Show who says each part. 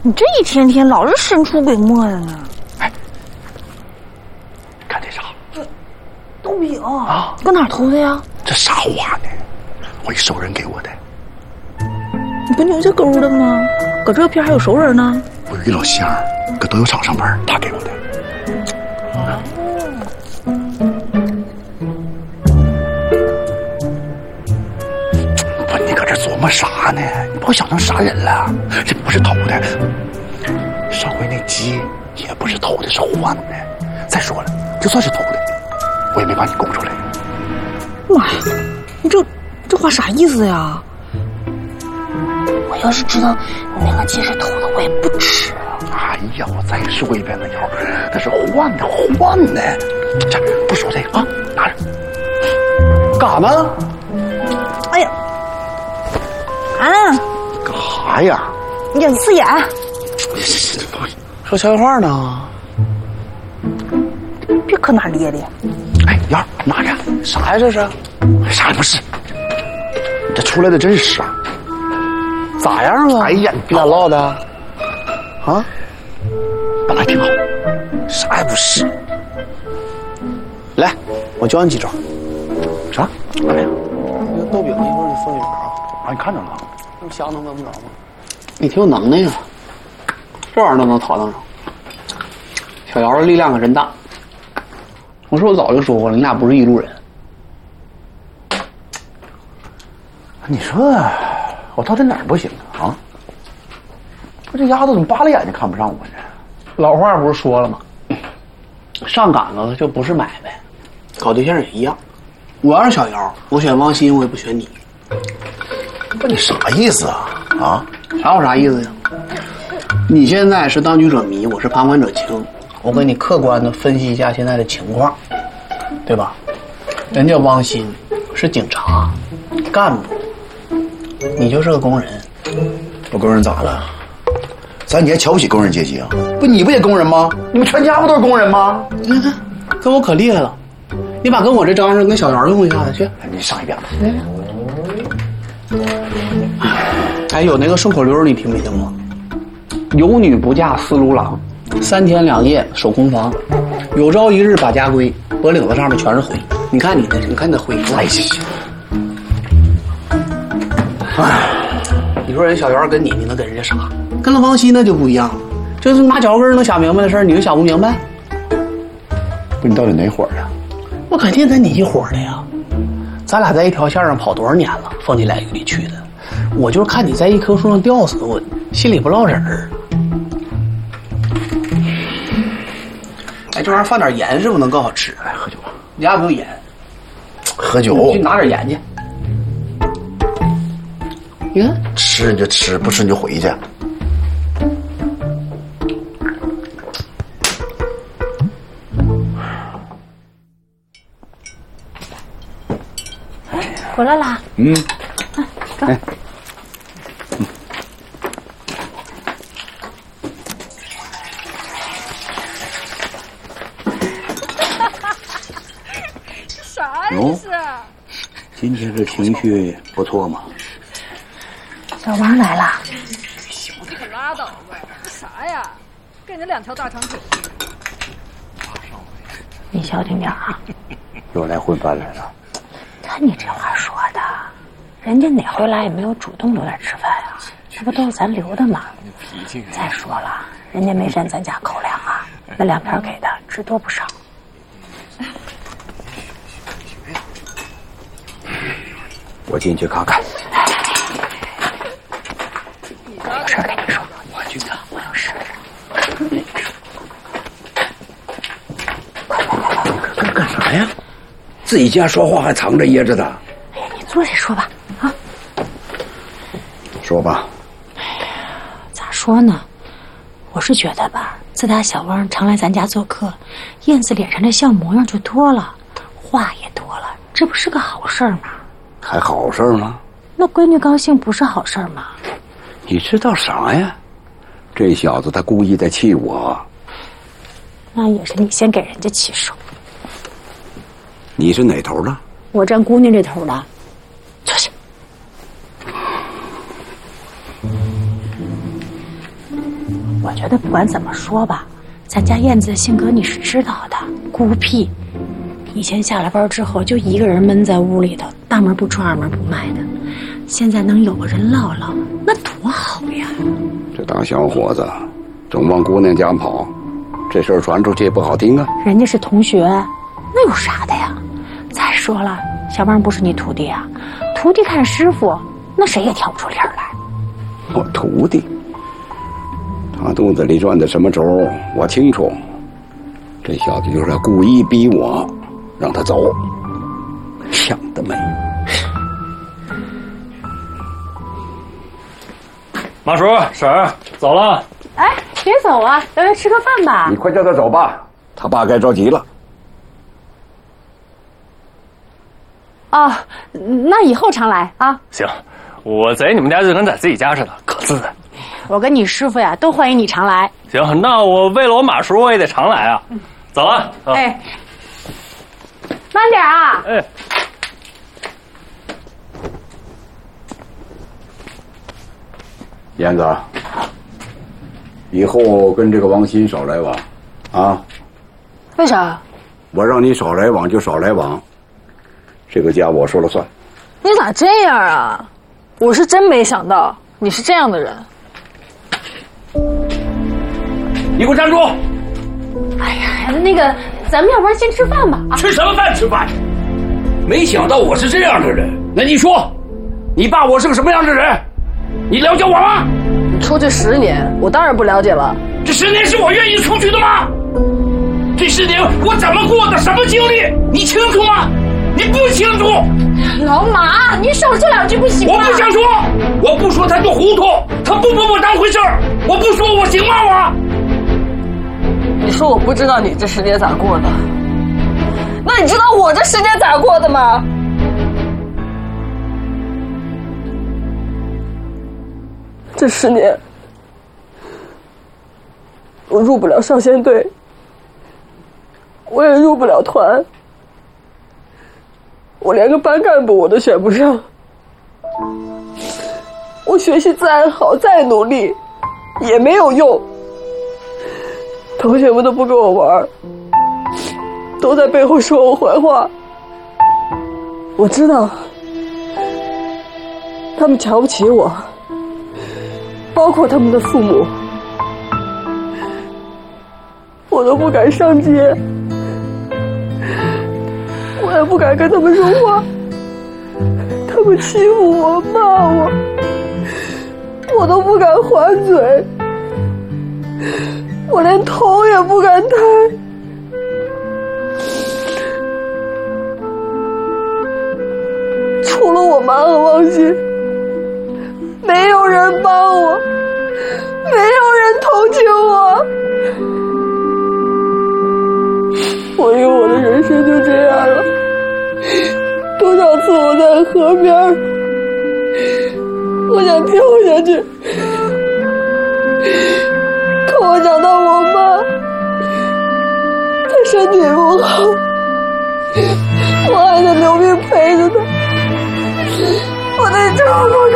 Speaker 1: 你这一天天老是神出鬼没的呢。
Speaker 2: 哎，看这啥？
Speaker 1: 豆饼啊，搁哪儿偷的呀？
Speaker 2: 这啥花呢？我一熟人给我的。
Speaker 1: 你不牛这勾的吗？搁这片还有熟人呢。
Speaker 2: 我有一老乡搁豆油厂上班，他给我的。不，你搁这琢磨啥呢？你把我想成啥人了？这不是偷的，上回那鸡也不是偷的，是换的。再说了，就算是偷的，我也没把你供出来。
Speaker 1: 妈呀，你这话啥意思呀？我要是知道你那个鸡是偷的，我也不吃。
Speaker 2: 哎呀，我再说一遍了，瑶，那是换的。这不说这个啊，拿着。干啥呢？
Speaker 1: 哎呀，
Speaker 2: 干啥呀？
Speaker 1: 你一次眼。
Speaker 3: 说悄悄话呢？
Speaker 1: 别搁那咧咧。
Speaker 2: 哎，瑶，拿着。
Speaker 3: 啥呀这是？
Speaker 2: 啥也不是。这出来的真是啊。
Speaker 3: 咋样啊？
Speaker 2: 哎呀，
Speaker 3: 你咋唠的？啊？
Speaker 2: 本来挺好，啥也不是。
Speaker 3: 来，我教你几招。
Speaker 2: 啥？哎呀，
Speaker 3: 那个豆饼一会儿就放一边啊。
Speaker 2: 啊，你看着了？
Speaker 3: 那不香能闻不着吗？你挺有能耐呀，这玩意儿都能讨得上。小姚的力量可真大。我说我早就说过了，你俩不是一路人。
Speaker 2: 你说我到底哪儿不行啊？我这丫头怎么扒拉眼睛看不上我呢？
Speaker 3: 老话不是说了吗？上杆子就不是买卖，搞对象也一样。我要是小姚，我选王鑫，我也不选你。
Speaker 2: 不，你啥意思啊？啊？
Speaker 3: 啥有啥意思呀？你现在是当局者迷，我是旁观者清。我给你客观的分析一下现在的情况，对吧？人家汪鑫是警察干部，你就是个工人。
Speaker 2: 我工人咋了？你还瞧不起工人阶级啊？不，你不也工人吗？你们全家不都是工人吗？
Speaker 3: 你看，跟我可厉害了。你把跟我这张上跟小姚用一下子去。
Speaker 2: 你上一边吧。
Speaker 3: 哎，有那个顺口溜你听没听过？有女不嫁司奴郎，3天2夜守空房，有朝一日把家归，脖领子上的全是灰。你看你的，你看你的灰。
Speaker 2: 哎呀，
Speaker 3: 你说人小姚跟你能跟人家啥？跟了王鑫那就不一样了，就是拿脚跟能想明白的事儿，你就想不明白。
Speaker 2: 不，你到底哪伙的？
Speaker 3: 我肯定跟你一伙的呀，咱俩在一条线上跑多少年了，风里来雨里去的。我就是看你在一棵树上吊死，我心里不落人儿。哎，这玩意儿放点盐是不是能更好吃？
Speaker 2: 哎，喝酒吧。
Speaker 3: 你家没有盐？
Speaker 2: 喝酒。
Speaker 3: 你去拿点盐去。你看，
Speaker 2: 吃你就吃，不吃你就回去。
Speaker 1: 回来啦。走。
Speaker 4: 啥意思？
Speaker 5: 今天这情绪不错嘛。
Speaker 1: 小王来了。
Speaker 4: 你可拉倒吧！这啥呀？跟你2条大长腿。
Speaker 1: 你小心点啊！
Speaker 5: 又来混饭来了。
Speaker 1: 看你这话说的，人家哪回来也没有主动留来吃饭啊，这不都是咱留的吗？再说了，人家没占咱家口粮啊，那2片给的只多不少。
Speaker 5: 我进去看看。
Speaker 1: 有事跟你说。我去看，我有事。
Speaker 5: 快干啥呀？自己家说话还藏着掖着的。
Speaker 1: 哎呀，你坐下说吧，啊。
Speaker 2: 说吧。
Speaker 1: 咋说呢？我是觉得吧，自打小汪常来咱家做客，燕子脸上的笑模样就多了，话也多了，这不是个好事吗？
Speaker 5: 还好事吗？
Speaker 1: 那闺女高兴不是好事吗？
Speaker 5: 你知道啥呀？这小子他故意在气我。
Speaker 1: 那也是你先给人家起手。
Speaker 5: 你是哪头的？
Speaker 1: 我站姑娘这头的。坐下。 觉得不管怎么说吧，咱家燕子的性格你是知道的，孤僻。以前下了班之后就一个人闷在屋里头，大门不出二门不迈的。现在能有个人唠唠，那多好呀！
Speaker 5: 这大小伙子总往姑娘家跑，这事儿传出去不好听啊。
Speaker 1: 人家是同学，那有啥的呀？再说了，小王不是你徒弟啊，徒弟看师傅，那谁也挑不出理儿来。
Speaker 5: 我徒弟，他肚子里转的什么轴我清楚。这小子就是故意逼我，让他走，想得美。
Speaker 6: 马叔，婶儿，走了。
Speaker 1: 哎，别走啊，咱来吃个饭吧。
Speaker 5: 你快叫他走吧，他爸该着急了。
Speaker 1: 哦，那以后常来啊。
Speaker 6: 行，我在你们家就跟在自己家似的，可自在。
Speaker 1: 我跟你师傅呀，都欢迎你常来。
Speaker 6: 行，那我为了我马叔，我也得常来啊。走了。
Speaker 1: 哎，慢点啊。
Speaker 6: 哎。
Speaker 5: 燕子，以后跟这个王鑫少来往，啊？
Speaker 4: 为啥？
Speaker 5: 我让你少来往就少来往，这个家我说了算。
Speaker 4: 你咋这样啊？我是真没想到你是这样的人。
Speaker 6: 你给我站住！
Speaker 1: 哎呀，那个，咱们要不然先吃饭吧？啊，
Speaker 7: 吃什么饭？吃饭！没想到我是这样的人。那你说，你爸我是个什么样的人？你了解我吗？
Speaker 4: 你出去10年，我当然不了解了。
Speaker 7: 这10年是我愿意出去的吗？这10年我怎么过的，什么经历，你清楚吗？你不清楚。
Speaker 1: 老马，你少说2句不行吗？
Speaker 7: 我不想说，我不说他就糊涂，他不把我当回事儿，我不说我行吗？我。
Speaker 4: 你说我不知道你这10年咋过的，那你知道我这10年咋过的吗？这10年，我入不了少先队，我也入不了团，我连个班干部我都选不上。我学习再好再努力，也没有用。同学们都不跟我玩，都在背后说我坏话。我知道，他们瞧不起我。包括他们的父母，我都不敢上街，我也不敢跟他们说话。他们欺负我，骂我，我都不敢还嘴，我连头也不敢抬。除了我妈和王鑫，没有人帮我，没有人同情我，我以为我的人生就这样了。多少次我在河边，我想跳下去，可我想到我妈，她身体不好，我还得留命陪着她，我得照顾她。